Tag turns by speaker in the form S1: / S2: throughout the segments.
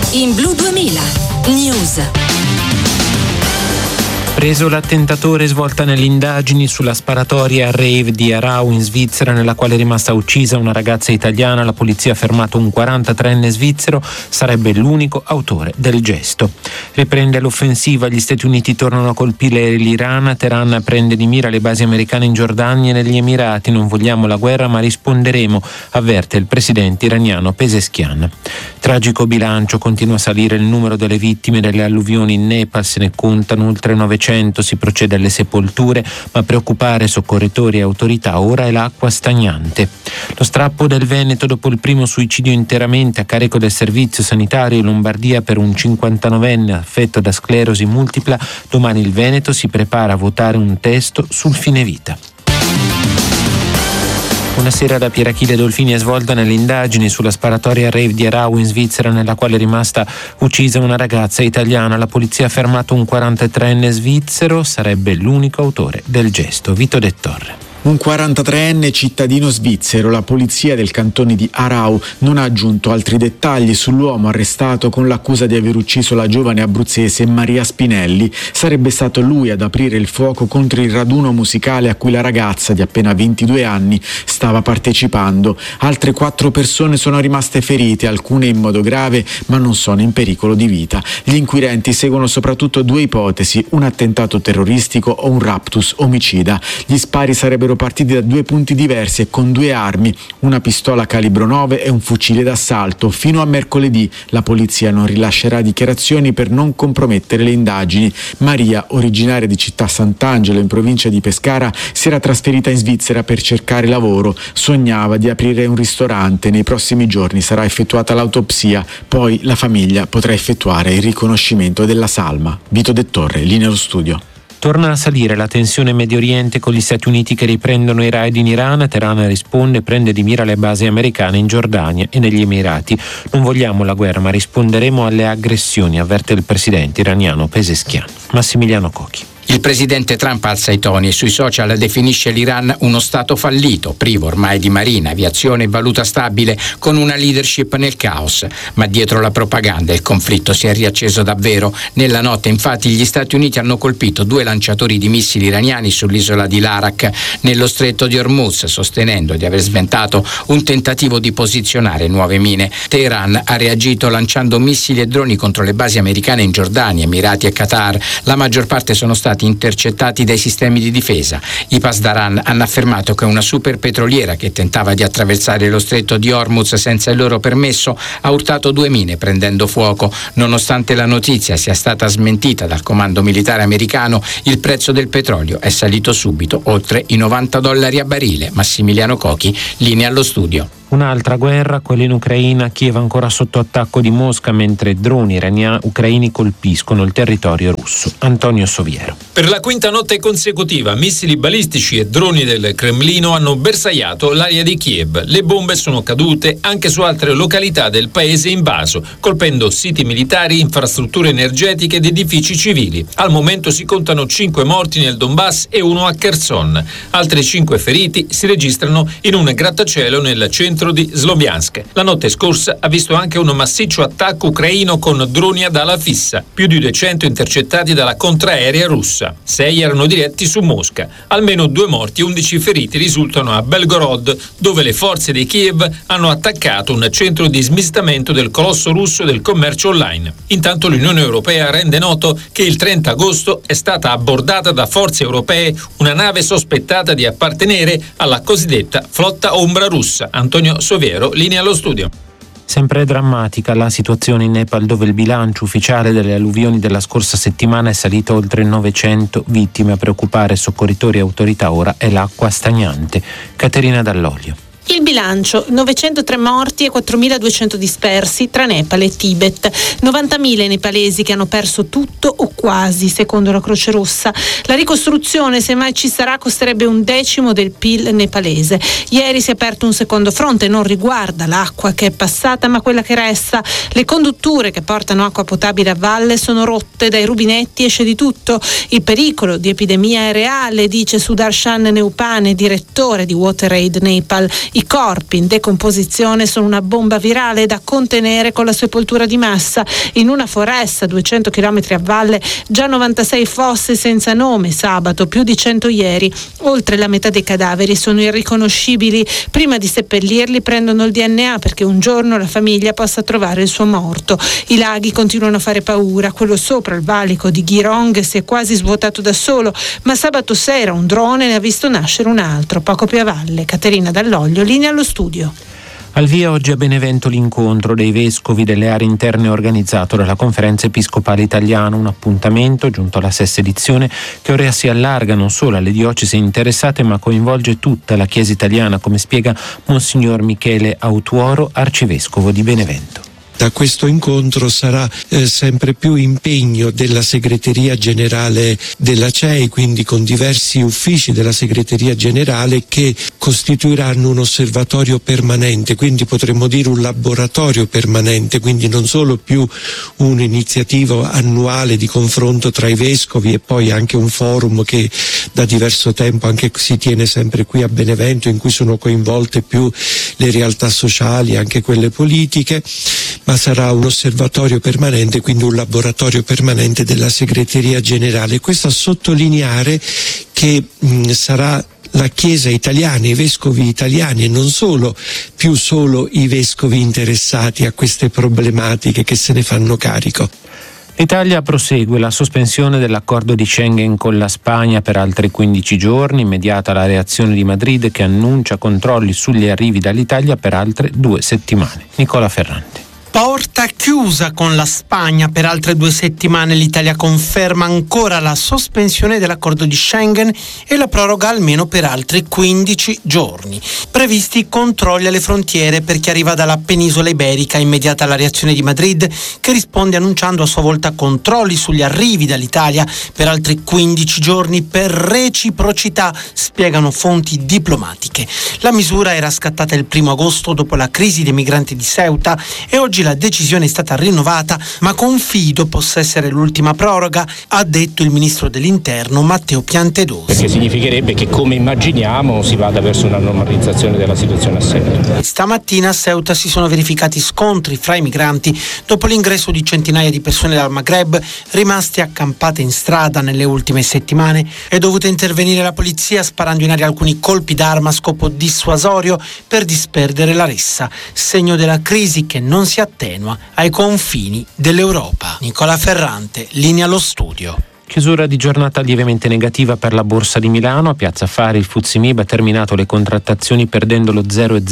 S1: In Blu 2000 News.
S2: Preso l'attentatore, svolta nelle indagini sulla sparatoria al rave di Aarau in Svizzera, nella quale è rimasta uccisa una ragazza italiana. La polizia ha fermato un 43enne svizzero, sarebbe l'unico autore del gesto. Riprende l'offensiva, gli Stati Uniti tornano a colpire l'Iran. Teheran prende di mira le basi americane in Giordania e negli Emirati. Non vogliamo la guerra, ma risponderemo, avverte il presidente iraniano Pezeshkian. Tragico bilancio, continua a salire il numero delle vittime delle alluvioni in Nepal, se ne contano oltre 900. Si procede alle sepolture, ma preoccupare soccorritori e autorità ora è l'acqua stagnante. Lo strappo del Veneto dopo il primo suicidio interamente a carico del servizio sanitario in Lombardia per un 59enne affetto da sclerosi multipla. Domani il Veneto si prepara a votare un testo sul fine vita. Una sera da Pierachide Dolfini è svolta nelle indagini sulla sparatoria al rave di Aarau in Svizzera, nella quale è rimasta uccisa una ragazza italiana. La polizia ha fermato un 43enne svizzero, sarebbe l'unico autore del gesto. Vito De Torre.
S3: Un 43enne cittadino svizzero. La polizia del cantone di Aarau non ha aggiunto altri dettagli sull'uomo arrestato con l'accusa di aver ucciso la giovane abruzzese Maria Spinelli. Sarebbe stato lui ad aprire il fuoco contro il raduno musicale a cui la ragazza di appena 22 anni stava partecipando. Altre 4 persone sono rimaste ferite, alcune in modo grave, ma non sono in pericolo di vita. Gli inquirenti seguono soprattutto 2 ipotesi: un attentato terroristico o un raptus omicida. Gli spari sarebbero partiti da 2 punti diversi e con 2 armi, una pistola calibro 9 e un fucile d'assalto. Fino a mercoledì la polizia non rilascerà dichiarazioni per non compromettere le indagini. Maria, originaria di Città Sant'Angelo in provincia di Pescara, si era trasferita in Svizzera per cercare lavoro. Sognava di aprire un ristorante. Nei prossimi giorni sarà effettuata l'autopsia, poi la famiglia potrà effettuare il riconoscimento della salma. Vito De Torre, linea allo studio.
S2: Torna a salire la tensione in Medio Oriente con gli Stati Uniti che riprendono i raid in Iran. Teheran risponde, prende di mira le basi americane in Giordania e negli Emirati. Non vogliamo la guerra, ma risponderemo alle aggressioni, avverte il presidente iraniano Pezeshkian. Massimiliano Cocchi.
S4: Il presidente Trump alza i toni e sui social definisce l'Iran uno stato fallito, privo ormai di marina, aviazione e valuta stabile, con una leadership nel caos. Ma dietro la propaganda il conflitto si è riacceso davvero. Nella notte, infatti, gli Stati Uniti hanno colpito 2 lanciatori di missili iraniani sull'isola di Larak, nello stretto di Hormuz, sostenendo di aver sventato un tentativo di posizionare nuove mine. Teheran ha reagito lanciando missili e droni contro le basi americane in Giordania, Emirati e Qatar. La maggior parte sono stati intercettati dai sistemi di difesa. I Pasdaran hanno affermato che una super petroliera che tentava di attraversare lo stretto di Hormuz senza il loro permesso ha urtato 2 mine prendendo fuoco. Nonostante la notizia sia stata smentita dal comando militare americano, il prezzo del petrolio è salito subito oltre i $90 a barile. Massimiliano Cocchi, linea allo studio.
S2: Un'altra guerra, quella in Ucraina. Kiev ancora sotto attacco di Mosca mentre droni ucraini colpiscono il territorio russo. Antonio Soviero.
S5: Per la 5ª notte consecutiva missili balistici e droni del Cremlino hanno bersagliato l'area di Kiev. Le bombe sono cadute anche su altre località del paese invaso, colpendo siti militari, infrastrutture energetiche ed edifici civili. Al momento si contano 5 morti nel Donbass e 1 a Kherson. Altri 5 feriti si registrano in un grattacielo nel centro di Sloviansk. La notte scorsa ha visto anche un massiccio attacco ucraino con droni ad ala fissa, più di 200 intercettati dalla contraerea russa. 6 erano diretti su Mosca. Almeno 2 morti e 11 feriti risultano a Belgorod, dove le forze di Kiev hanno attaccato un centro di smistamento del colosso russo del commercio online. Intanto l'Unione Europea rende noto che il 30 agosto è stata abbordata da forze europee una nave sospettata di appartenere alla cosiddetta flotta ombra russa. Antonio Soviero, linea allo studio.
S2: Sempre drammatica la situazione in Nepal, dove il bilancio ufficiale delle alluvioni della scorsa settimana è salito oltre 900 vittime. A preoccupare soccorritori e autorità ora è l'acqua stagnante. Caterina Dall'Olio.
S6: Il bilancio: 903 morti e 4.200 dispersi tra Nepal e Tibet. 90.000 nepalesi che hanno perso tutto o quasi, secondo la Croce Rossa. La ricostruzione, se mai ci sarà, costerebbe 1/10 del PIL nepalese. Ieri si è aperto un secondo fronte, non riguarda l'acqua che è passata, ma quella che resta. Le condutture che portano acqua potabile a valle sono rotte, dai rubinetti esce di tutto. Il pericolo di epidemia è reale, dice Sudarshan Neupane, direttore di WaterAid Nepal. I corpi in decomposizione sono una bomba virale da contenere con la sepoltura di massa. In una foresta 200 km a valle, già 96 fosse senza nome sabato, più di 100 ieri. Oltre la metà dei cadaveri sono irriconoscibili. Prima di seppellirli prendono il DNA perché un giorno la famiglia possa trovare il suo morto. I laghi continuano a fare paura. Quello sopra il valico di Girong si è quasi svuotato da solo, ma sabato sera un drone ne ha visto nascere un altro poco più a valle. Caterina Dall'Oglio, linea allo studio.
S2: Al via oggi a Benevento l'incontro dei vescovi delle aree interne organizzato dalla Conferenza Episcopale Italiana, un appuntamento giunto alla 6ª edizione che ora si allarga non solo alle diocesi interessate ma coinvolge tutta la Chiesa italiana, come spiega Monsignor Michele Autuoro, arcivescovo di Benevento.
S7: Da questo incontro sarà sempre più impegno della segreteria generale della CEI, quindi con diversi uffici della segreteria generale che costituiranno un osservatorio permanente, quindi potremmo dire un laboratorio permanente, quindi non solo più un'iniziativa annuale di confronto tra i vescovi e poi anche un forum che da diverso tempo anche si tiene sempre qui a Benevento, in cui sono coinvolte più le realtà sociali, anche quelle politiche, ma sarà un osservatorio permanente, quindi un laboratorio permanente della segreteria generale. Questo a sottolineare che sarà la Chiesa italiana, i vescovi italiani e non solo più solo i vescovi interessati a queste problematiche che se ne fanno carico.
S2: L'Italia prosegue la sospensione dell'accordo di Schengen con la Spagna per altri 15 giorni, immediata la reazione di Madrid che annuncia controlli sugli arrivi dall'Italia per altre 2 settimane. Nicola Ferranti.
S8: Porta chiusa con la Spagna per altre 2 settimane. L'Italia conferma ancora la sospensione dell'accordo di Schengen e la proroga almeno per altri 15 giorni. Previsti controlli alle frontiere per chi arriva dalla penisola iberica, immediata la reazione di Madrid che risponde annunciando a sua volta controlli sugli arrivi dall'Italia per altri 15 giorni per reciprocità, spiegano fonti diplomatiche. La misura era scattata il 1 agosto dopo la crisi dei migranti di Ceuta e oggi la decisione è stata rinnovata, ma confido possa essere l'ultima proroga, ha detto il ministro dell'Interno Matteo Piantedosi.
S9: Perché significherebbe che, come immaginiamo, si vada verso una normalizzazione della situazione a Ceuta.
S8: Stamattina a Ceuta si sono verificati scontri fra i migranti dopo l'ingresso di centinaia di persone dal Maghreb rimaste accampate in strada nelle ultime settimane. È dovuta intervenire la polizia sparando in aria alcuni colpi d'arma a scopo dissuasorio per disperdere la ressa, segno della crisi che non si attenua ai confini dell'Europa. Nicola Ferrante, linea allo studio.
S2: Chiusura di giornata lievemente negativa per la Borsa di Milano. A Piazza Affari il FTSE MIB ha terminato le contrattazioni perdendo lo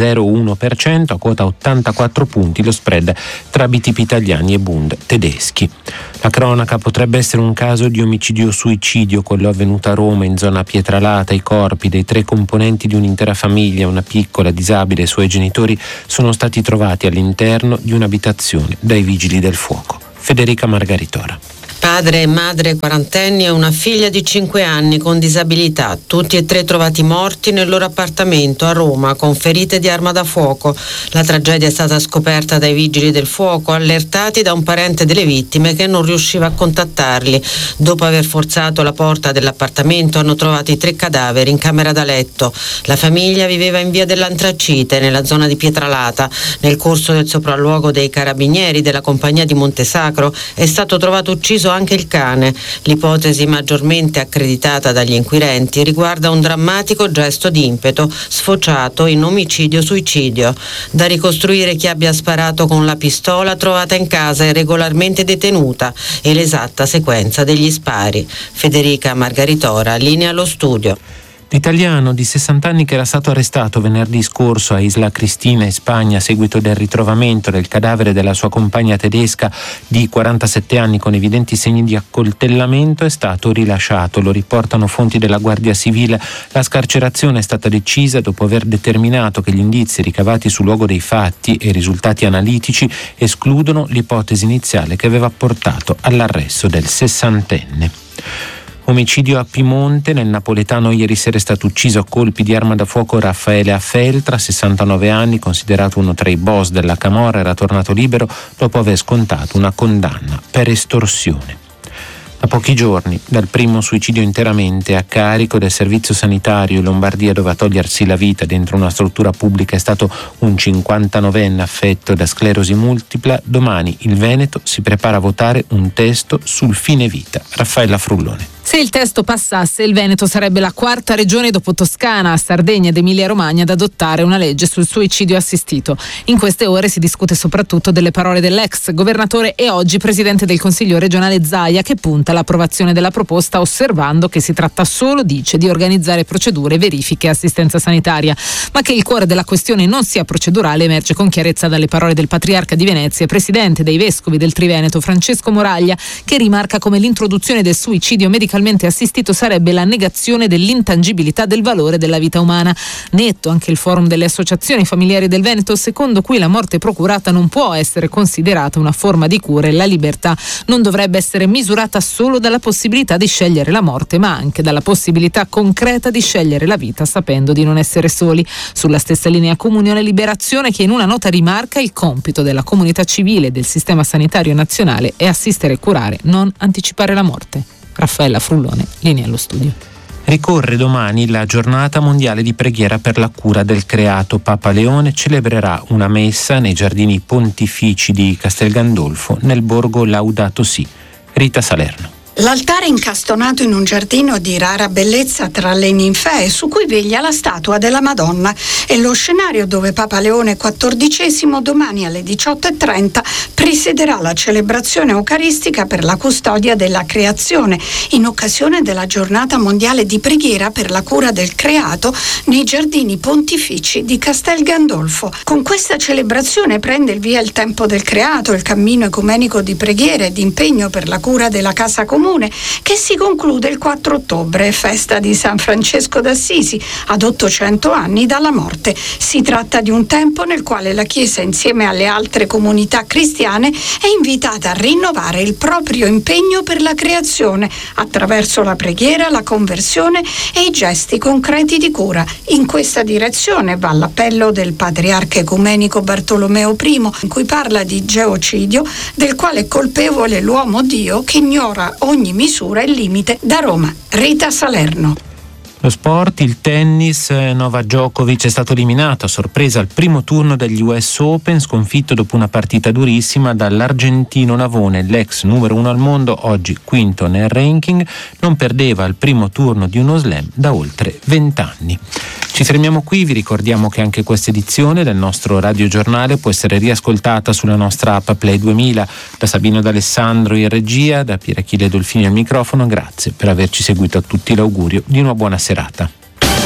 S2: 0,01% a quota 84 punti, lo spread tra BTP italiani e Bund tedeschi. La cronaca: potrebbe essere un caso di omicidio-suicidio, quello avvenuto a Roma in zona Pietralata. I corpi dei 3 componenti di un'intera famiglia, una piccola disabile e i suoi genitori, sono stati trovati all'interno di un'abitazione dai vigili del fuoco. Federica Margaritora.
S10: Padre e madre quarantenni e una figlia di 5 anni con disabilità, tutti e 3 trovati morti nel loro appartamento a Roma con ferite di arma da fuoco. La tragedia è stata scoperta dai vigili del fuoco, allertati da un parente delle vittime che non riusciva a contattarli. Dopo aver forzato la porta dell'appartamento hanno trovato i 3 cadaveri in camera da letto. La famiglia viveva in via dell'Antracite, nella zona di Pietralata. Nel corso del sopralluogo dei carabinieri della compagnia di Montesacro è stato trovato ucciso anche il cane. L'ipotesi maggiormente accreditata dagli inquirenti riguarda un drammatico gesto di impeto sfociato in omicidio-suicidio. Da ricostruire chi abbia sparato con la pistola trovata in casa e regolarmente detenuta e l'esatta sequenza degli spari. Federica Margaritora, linea allo studio.
S2: L'italiano di 60 anni che era stato arrestato venerdì scorso a Isla Cristina in Spagna a seguito del ritrovamento del cadavere della sua compagna tedesca di 47 anni con evidenti segni di accoltellamento è stato rilasciato. Lo riportano fonti della Guardia Civile. La scarcerazione è stata decisa dopo aver determinato che gli indizi ricavati sul luogo dei fatti e i risultati analitici escludono l'ipotesi iniziale che aveva portato all'arresto del 60enne. Omicidio a Piemonte. Nel napoletano ieri sera è stato ucciso a colpi di arma da fuoco Raffaele Affeltra, 69 anni, considerato uno tra i boss della camorra. Era tornato libero dopo aver scontato una condanna per estorsione. A pochi giorni dal primo suicidio interamente a carico del servizio sanitario in Lombardia, dove a togliersi la vita dentro una struttura pubblica è stato un 59enne affetto da sclerosi multipla, domani il Veneto si prepara a votare un testo sul fine vita. Raffaella Frullone.
S11: Se il testo passasse, il Veneto sarebbe la quarta regione dopo Toscana, Sardegna ed Emilia-Romagna ad adottare una legge sul suicidio assistito. In queste ore si discute soprattutto delle parole dell'ex governatore e oggi presidente del Consiglio regionale Zaia, che punta all'approvazione della proposta osservando che si tratta solo, dice, di organizzare procedure, verifiche e assistenza sanitaria. Ma che il cuore della questione non sia procedurale emerge con chiarezza dalle parole del patriarca di Venezia e presidente dei vescovi del Triveneto, Francesco Moraglia, che rimarca come l'introduzione del suicidio medicalmente assistito sarebbe la negazione dell'intangibilità del valore della vita umana. Netto anche il forum delle associazioni familiari del Veneto, secondo cui la morte procurata non può essere considerata una forma di cura e la libertà non dovrebbe essere misurata solo dalla possibilità di scegliere la morte, ma anche dalla possibilità concreta di scegliere la vita sapendo di non essere soli. Sulla stessa linea Comunione e Liberazione, che in una nota rimarca il compito della comunità civile e del sistema sanitario nazionale è assistere e curare, non anticipare la morte. Raffaella Frullone, linea allo studio.
S2: Ricorre domani la giornata mondiale di preghiera per la cura del creato. Papa Leone celebrerà una messa nei giardini pontifici di Castel Gandolfo nel borgo Laudato Si. Rita Salerno.
S12: L'altare incastonato in un giardino di rara bellezza tra le ninfee, su cui veglia la statua della Madonna, è lo scenario dove Papa Leone XIV domani alle 18:30 presiederà la celebrazione eucaristica per la custodia della creazione, in occasione della giornata mondiale di preghiera per la cura del creato nei giardini pontifici di Castel Gandolfo. Con questa celebrazione prende il via il tempo del creato, il cammino ecumenico di preghiera e di impegno per la cura della casa comune, che si conclude il 4 ottobre, festa di San Francesco d'Assisi, ad 800 anni dalla morte. Si tratta di un tempo nel quale la Chiesa, insieme alle altre comunità cristiane, è invitata a rinnovare il proprio impegno per la creazione attraverso la preghiera, la conversione e i gesti concreti di cura. In questa direzione va l'appello del patriarca ecumenico Bartolomeo I, in cui parla di geocidio, del quale è colpevole l'uomo Dio che ignora ogni misura e limite. Da Roma, Rita Salerno.
S2: Lo sport, il tennis, Novak Djokovic è stato eliminato a sorpresa al primo turno degli US Open, sconfitto dopo una partita durissima dall'argentino Navone, l'ex numero 1 al mondo, oggi quinto nel ranking, non perdeva al primo turno di uno slam da oltre 20 anni. Ci fermiamo qui, vi ricordiamo che anche questa edizione del nostro radiogiornale può essere riascoltata sulla nostra app Play 2000. Da Sabino D'Alessandro in regia, da Pierachille Dolfini al microfono, grazie per averci seguito. A tutti l'augurio di una buona serata.